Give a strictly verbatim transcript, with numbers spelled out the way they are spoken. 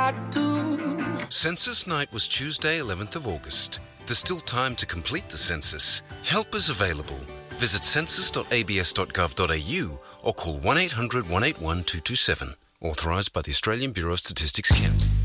I do. Census night was Tuesday, eleventh of August. There's still time to complete the census. Help is available. Visit census dot a b s dot gov dot a u or call one eight hundred, one eight one, two two seven. Authorised by the Australian Bureau of Statistics, Kent.